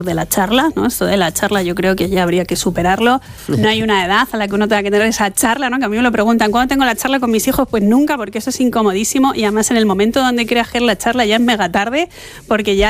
de la charla, ¿no? Esto de la charla yo creo que ya habría que superarlo. No hay una edad a la que uno tenga que tener esa charla, ¿no? Que a mí me lo preguntan, ¿cuándo tengo la charla con mis hijos? Pues nunca, porque eso es incomodísimo y además en el momento donde quieras hacer la charla ya es mega tarde, porque ya